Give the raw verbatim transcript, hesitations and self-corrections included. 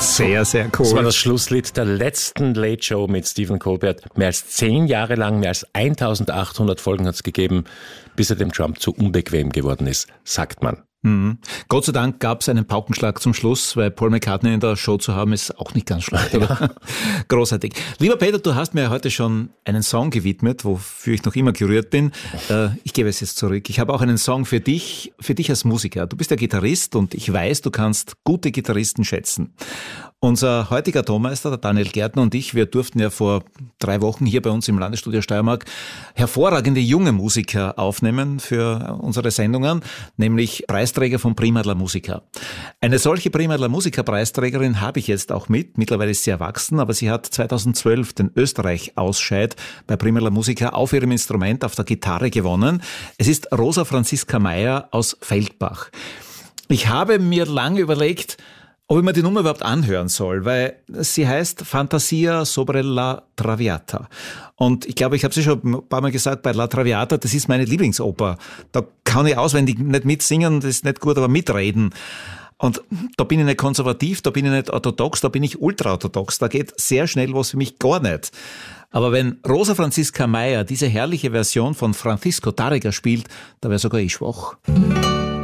Sehr, sehr cool. Das war das Schlusslied der letzten Late Show mit Stephen Colbert. Mehr als zehn Jahre lang, mehr als eintausendachthundert Folgen hat es gegeben, bis er dem Trump zu unbequem geworden ist, sagt man. Mhm. Gott sei Dank gab es einen Paukenschlag zum Schluss, weil Paul McCartney in der Show zu haben, ist auch nicht ganz schlecht, oder? Ja. Großartig. Lieber Peter, du hast mir heute schon einen Song gewidmet, wofür ich noch immer gerührt bin. Ich gebe es jetzt zurück. Ich habe auch einen Song für dich, für dich als Musiker. Du bist ja Gitarrist und ich weiß, du kannst gute Gitarristen schätzen. Unser heutiger Tonmeister, der Daniel Gärtner und ich, wir durften ja vor drei Wochen hier bei uns im Landesstudio Steiermark hervorragende junge Musiker aufnehmen für unsere Sendungen, nämlich Preisträger von Prima della Musica. Eine solche Prima della Musica Preisträgerin habe ich jetzt auch mit. Mittlerweile ist sie erwachsen, aber sie hat zweitausendzwölf den Österreich-Ausscheid bei Prima della Musica auf ihrem Instrument, auf der Gitarre gewonnen. Es ist Rosa Franziska Meyer aus Feldbach. Ich habe mir lange überlegt, ob ich mir die Nummer überhaupt anhören soll, weil sie heißt Fantasia sobre la Traviata. Und ich glaube, ich habe sie schon ein paar Mal gesagt, bei La Traviata, das ist meine Lieblingsoper. Da kann ich auswendig nicht mitsingen, das ist nicht gut, aber mitreden. Und da bin ich nicht konservativ, da bin ich nicht orthodox, da bin ich ultraorthodox. Da geht sehr schnell was für mich gar nicht. Aber wenn Rosa Franziska Meyer diese herrliche Version von Francisco Tárrega spielt, da wäre sogar ich schwach.